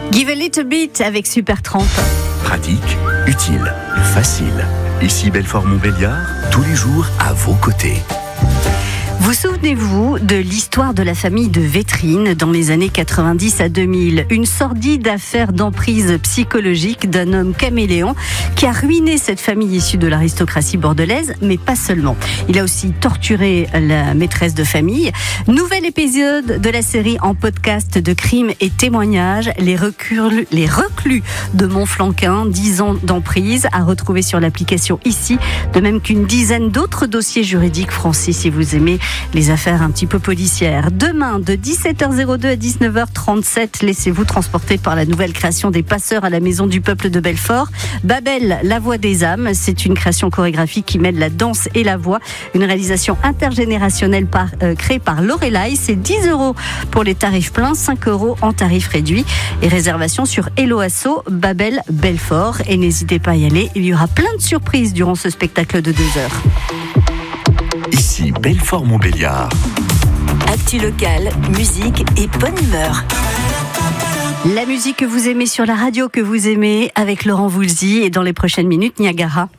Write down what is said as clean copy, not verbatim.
Give a little bit avec Supertramp. Pratique, utile, facile. Ici Belfort-Montbéliard, tous les jours à vos côtés. Vous souvenez-vous de l'histoire de la famille de Vétrine dans les années 90 à 2000? Une sordide affaire d'emprise psychologique d'un homme caméléon qui a ruiné cette famille issue de l'aristocratie bordelaise, mais pas seulement. Il a aussi torturé la maîtresse de famille. Nouvel épisode de la série en podcast de crimes et témoignages, les reclus de Montflanquin, 10 ans d'emprise, à retrouver sur l'application Ici, de même qu'une dizaine d'autres dossiers juridiques français si vous aimez les affaires un petit peu policières. Demain, de 17h02 à 19h37, laissez-vous transporter par la nouvelle création des Passeurs à la Maison du Peuple de Belfort. Babel, la voix des âmes, c'est une création chorégraphique qui mêle la danse et la voix. Une réalisation intergénérationnelle créée par Lorelai. C'est 10 € pour les tarifs pleins, 5 € en tarif réduit. Et réservation sur Hello Asso, Babel, Belfort. Et n'hésitez pas à y aller, il y aura plein de surprises durant ce spectacle de 2 heures. Ici Belfort-Montbéliard. Actu locale, musique et bonne humeur. La musique que vous aimez sur la radio que vous aimez avec Laurent Voulzy et dans les prochaines minutes, Niagara.